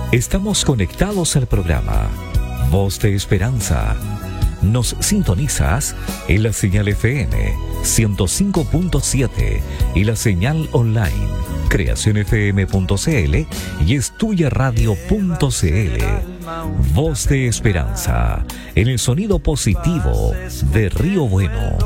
Estamos conectados al programa Voz de Esperanza. Nos sintonizas en la señal FM 105.7 y la señal online creacionfm.cl y estuyaradio.cl. Voz de Esperanza, en el sonido positivo de Río Bueno.